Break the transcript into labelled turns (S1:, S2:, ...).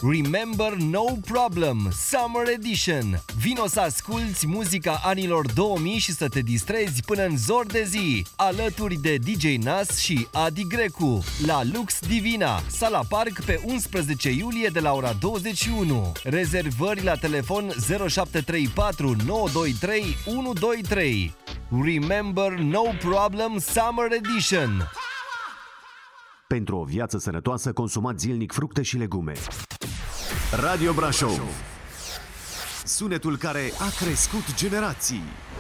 S1: Remember No Problem, Summer Edition. Vino să asculți muzica anilor 2000 și să te distrezi până în zor de zi, alături de DJ Nas și Adi Grecu, la Lux Divina, Sala Park, pe 11 iulie de la ora 21. Rezervări la telefon 0734 923 123. Remember No Problem, Summer Edition.
S2: Pentru o viață sănătoasă, consumați zilnic fructe și legume. Radio Brașov. Sunetul care a crescut generații.